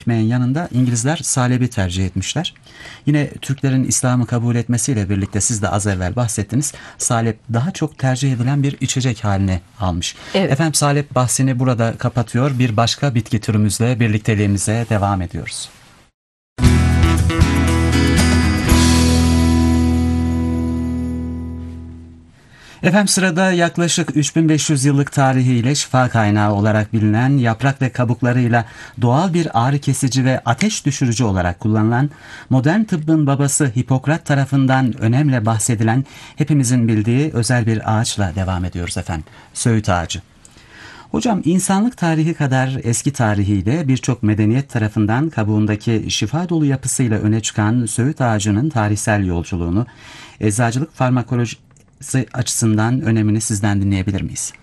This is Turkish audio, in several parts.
yanında İngilizler salebi tercih etmişler. Yine Türklerin İslam'ı kabul etmesiyle birlikte siz de az evvel bahsettiniz. Salep daha çok tercih edilen bir içecek haline almış. Evet. Efendim salep bahsini burada kapatıyor. Bir başka bitki türümüzle birlikteliğimize devam ediyoruz. Efendim sırada yaklaşık 3500 yıllık tarihiyle şifa kaynağı olarak bilinen yaprak ve kabuklarıyla doğal bir ağrı kesici ve ateş düşürücü olarak kullanılan modern tıbbın babası Hipokrat tarafından önemli bahsedilen hepimizin bildiği özel bir ağaçla devam ediyoruz efendim. Söğüt ağacı. Hocam insanlık tarihi kadar eski tarihiyle birçok medeniyet tarafından kabuğundaki şifa dolu yapısıyla öne çıkan söğüt ağacının tarihsel yolculuğunu eczacılık farmakoloji açısından önemini sizden dinleyebilir miyiz?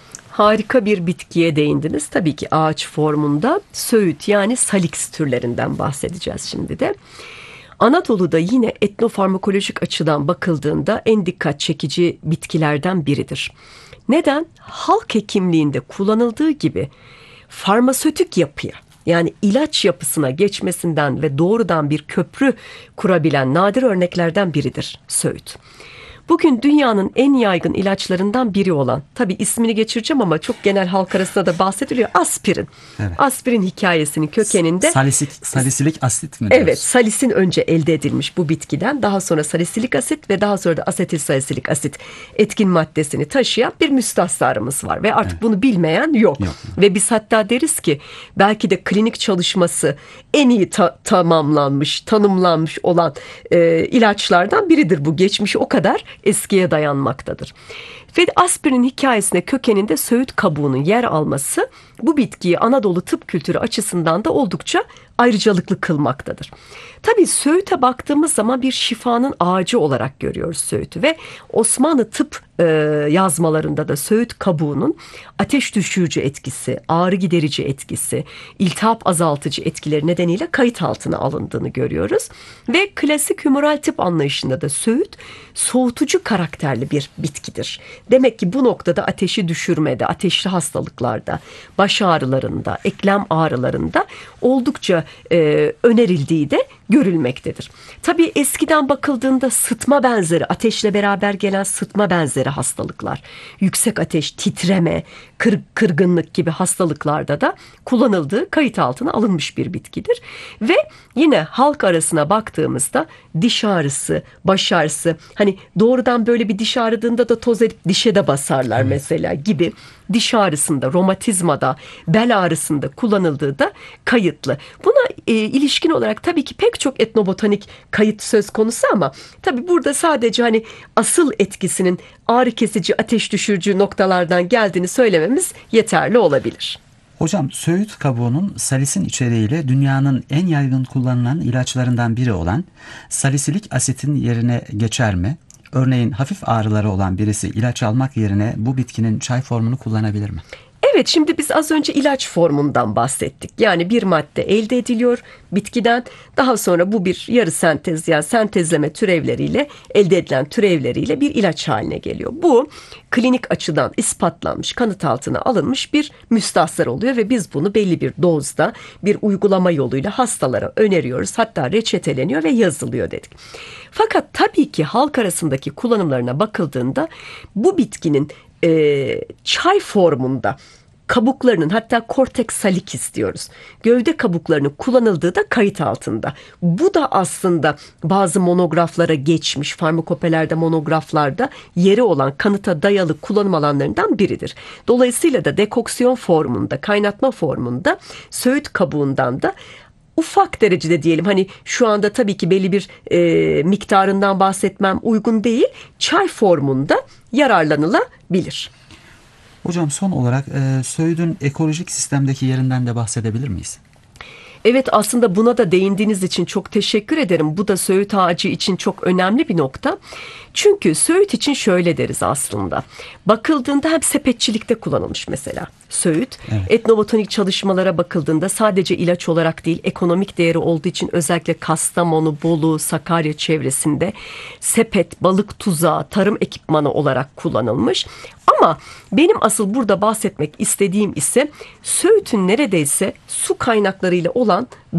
Harika bir bitkiye değindiniz. Tabii ki ağaç formunda söğüt yani salix türlerinden bahsedeceğiz şimdi de. Anadolu'da yine etnofarmakolojik açıdan bakıldığında en dikkat çekici bitkilerden biridir. Neden? Halk hekimliğinde kullanıldığı gibi farmasötik yapıya, yani ilaç yapısına geçmesinden ve doğrudan bir köprü kurabilen nadir örneklerden biridir söğüt. Bugün dünyanın en yaygın ilaçlarından biri olan, tabii ismini geçireceğim ama çok genel halk arasında da bahsediliyor, aspirin. Evet. Aspirin hikayesinin kökeninde salisilik asit mi evet, diyoruz? salisin önce elde edilmiş bu bitkiden, daha sonra salisilik asit ve daha sonra da asetilsalisilik asit etkin maddesini taşıyan bir müstahsarımız var ve artık bunu bilmeyen yok. Ve biz hatta deriz ki belki de klinik çalışması en iyi tamamlanmış, tanımlanmış olan ilaçlardan biridir bu. Geçmişi o kadar eskiye dayanmaktadır. Ve aspirin hikayesine kökeninde söğüt kabuğunun yer alması bu bitkiyi Anadolu tıp kültürü açısından da oldukça ayrıcalıklı kılmaktadır. Tabii söğüte baktığımız zaman bir şifanın ağacı olarak görüyoruz söğütü ve Osmanlı tıp yazmalarında da söğüt kabuğunun ateş düşürücü etkisi, ağrı giderici etkisi, iltihap azaltıcı etkileri nedeniyle kayıt altına alındığını görüyoruz. Ve klasik hümoral tıp anlayışında da söğüt soğutucu karakterli bir bitkidir. Demek ki bu noktada ateşi düşürmede, ateşli hastalıklarda, baş ağrılarında, eklem ağrılarında oldukça önerildiği de görülmektedir. Tabii eskiden bakıldığında sıtma benzeri, ateşle beraber gelen sıtma benzeri hastalıklar, yüksek ateş, titreme, kırgınlık gibi hastalıklarda da kullanıldığı kayıt altına alınmış bir bitkidir. Ve yine halk arasına baktığımızda diş ağrısı, baş ağrısı, hani doğrudan böyle bir diş ağrıdığında da toz edip dişe de basarlar mesela gibi diş ağrısında, romatizmada, bel ağrısında kullanıldığı da kayıtlı. Buna ilişkin olarak tabii ki pek çok etnobotanik kayıt söz konusu ama tabii burada sadece hani asıl etkisinin ağrı kesici, ateş düşürücü noktalardan geldiğini söylememiz yeterli olabilir. Hocam söğüt kabuğunun salisin içeriğiyle dünyanın en yaygın kullanılan ilaçlarından biri olan salisilik asitin yerine geçer mi? Örneğin hafif ağrıları olan birisi ilaç almak yerine bu bitkinin çay formunu kullanabilir mi? Evet, şimdi biz az önce ilaç formundan bahsettik. Yani bir madde elde ediliyor bitkiden, daha sonra bu bir yarı sentez ya sentezleme türevleriyle elde edilen türevleriyle bir ilaç haline geliyor. Bu klinik açıdan ispatlanmış, kanıt altına alınmış bir müstahsar oluyor ve biz bunu belli bir dozda bir uygulama yoluyla hastalara öneriyoruz. Hatta reçeteleniyor ve yazılıyor dedik. Fakat tabii ki halk arasındaki kullanımlarına bakıldığında bu bitkinin çay formunda kabuklarının, hatta cortex salicis diyoruz, gövde kabuklarının kullanıldığı da kayıt altında. Bu da aslında bazı monograflara geçmiş, farmakopelerde, monograflarda yeri olan kanıta dayalı kullanım alanlarından biridir. Dolayısıyla da dekoksiyon formunda, kaynatma formunda söğüt kabuğundan da ufak derecede diyelim, hani şu anda tabii ki belli bir miktarından bahsetmem uygun değil, çay formunda yararlanılabilir. Hocam son olarak söğüdün ekolojik sistemdeki yerinden de bahsedebilir miyiz? Evet, aslında buna da değindiğiniz için çok teşekkür ederim. Bu da söğüt ağacı için çok önemli bir nokta. Çünkü söğüt için şöyle deriz aslında. Bakıldığında hem sepetçilikte kullanılmış mesela söğüt. Evet. Etnobotanik çalışmalara bakıldığında sadece ilaç olarak değil, ekonomik değeri olduğu için özellikle Kastamonu, Bolu, Sakarya çevresinde sepet, balık tuzağı, tarım ekipmanı olarak kullanılmış. Ama benim asıl burada bahsetmek istediğim ise söğütün neredeyse su kaynaklarıyla olan olan